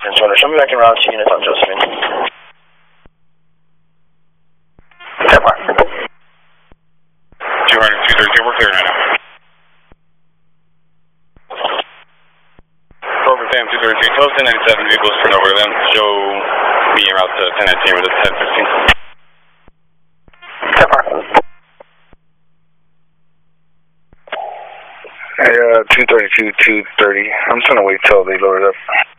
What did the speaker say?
Show me back in route 2 units on Josephine. 200, 232, we're clear right now. Over Sam 233, close to 97 vehicles turn over them. Show me around to 1019 with a 1015. Hey, 232, 230. I'm just gonna wait till they load it up.